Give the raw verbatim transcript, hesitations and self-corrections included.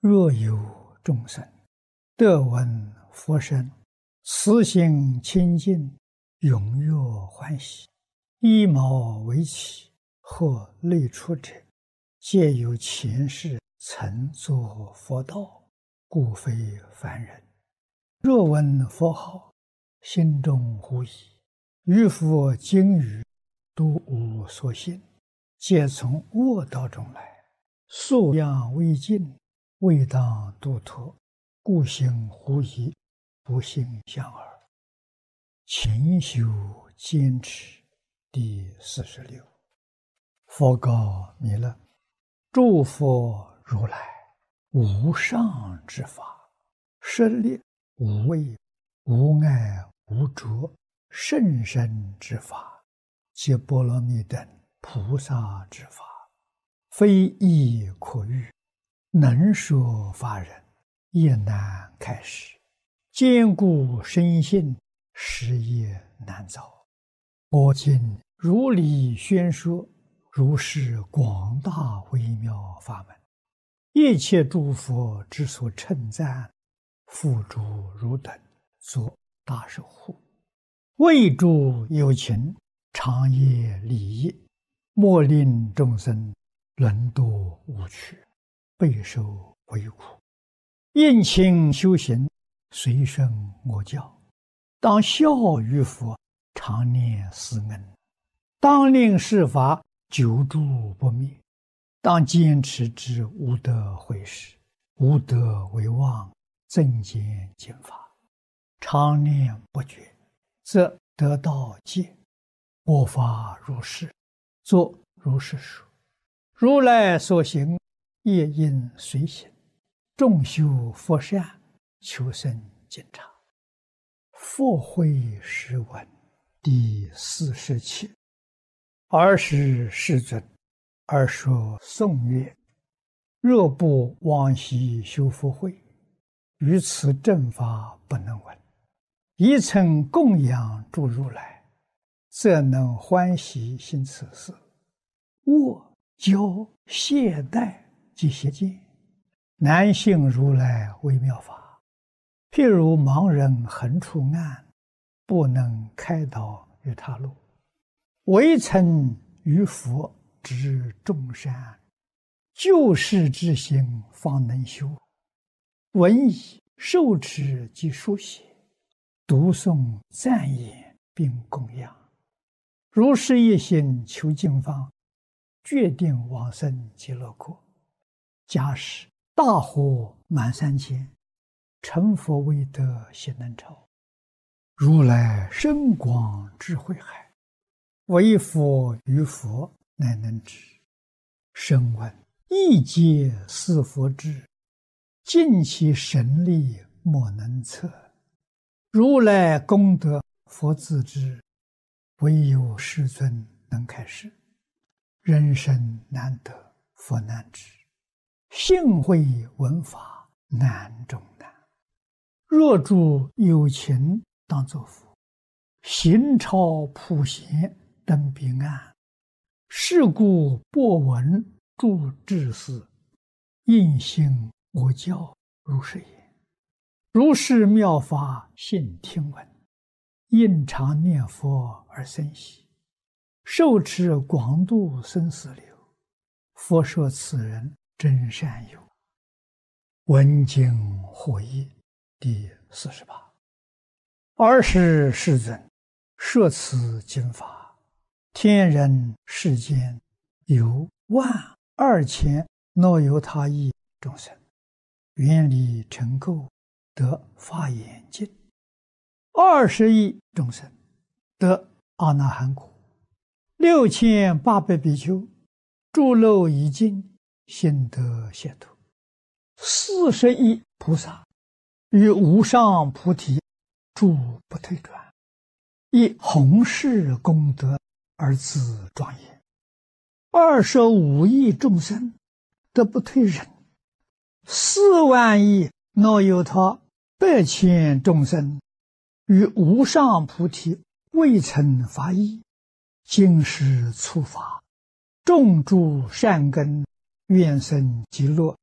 若有众生得闻佛声，慈心清净，踊跃欢喜，依毛为起，或类出者，皆有前世曾作佛道，故非凡人。若闻佛号，心中狐疑，于佛经语，都无所信，皆从恶道中来，素养未尽，未当度脱，故行狐疑，不信相耳。勤修坚持。第四十六。佛告弥勒：诸佛如来无上之法，舍利无畏，无碍无着，甚深之法，皆波罗蜜等菩萨之法，非易可喻，能说法人也难开示，坚固深信，实业难遭。我今如理宣说，如是广大微妙法门，一切诸佛之所称赞，付诸汝等作大守护，为诸有情，长业利益，莫令众生沦堕无趣，备受为苦。应勤修行，随顺我教，当效于佛，常念思恩，当令世法久住不灭，当坚持之无德毁事，无德为妄，增减减法，常念不绝，则得道戒。我法如是，作如是说。如来所行，业应随行，众修佛善，求生净察。佛慧诗文第四十七。尔时世尊，而说颂曰：若不往昔修福慧，于此正法不能闻。一曾供养诸如来，则能欢喜行此事。我教懈怠及邪见，难信如来微妙法。譬如盲人横出暗，不能开导于他路，唯曾于佛知众善，救世之心方能修。闻已受持及书写，读诵赞言并供养，如是一心求净方，决定往生极乐国。假使大火满三千，成佛未得悉能超。如来深广智慧海，唯佛于佛乃能知。声闻一皆似佛智，尽其神力莫能测。如来功德佛自知，唯有世尊能开示。人生难得佛难知，幸会闻法难中难。若诸有情当作佛，行超普贤登彼岸。是故播闻诸智士，应信我教如是言。如是妙法信听闻，应常念佛而生喜，受持广度生死流。佛说此人真善友。闻经获益第四十八。尔时世尊，摄此经法，天人世间有万二千若有他亿众生，愿力成垢，得法眼净。二十亿众生得阿那含果，六千八百比丘诸漏已尽，心得解脱。四十亿菩萨于无上菩提住不退转，以弘誓功德而自庄严。二十五亿众生得不退忍，四万亿若有他百千众生于无上菩提未曾发意，今时初发，种诸善根，愿生极乐